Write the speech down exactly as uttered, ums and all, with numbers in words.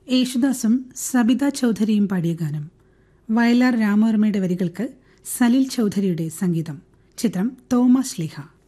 യേശുദാസും സബിത ചൌധരിയും പാടിയ ഗാനം. വയലാർ രാമവർമ്മയുടെ വരികൾക്ക് സലിൽ ചൌധരിയുടെ സംഗീതം. ചിത്രം തോമസ് ലീഹ.